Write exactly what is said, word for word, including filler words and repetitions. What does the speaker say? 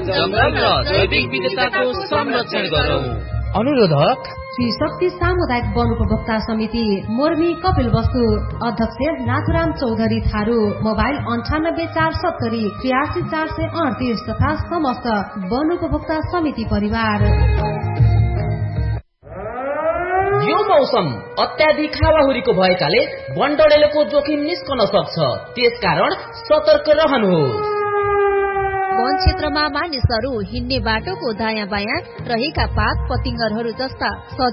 जंगल र जैविक विविधताको संरक्षण गरौँ। अनुरोधक श्री शक्ति सामुदायिक वन उपभोक्ता समिति मोर्मी कपिलवस्तु, अध्यक्ष नाथुराम चौधरी थारू, मोबाइल अन्ठानब्बे चार सत्तरी त्रियासी चार सय अडतिस तथा समस्त वन उपभोक्ता समिति परिवार। यो मौसम अत्याधिक हावाहुरीको भएकाले वनडडेलोको जोखिम निस्कन सक्छ, त्यसकारण सतर्क रहनुहोस्। वन क्षेत्रमा मानिसहरू हिँड्ने बाटोको दायाँ बायाँ रहेका पात पतिंगरहरू जस्ता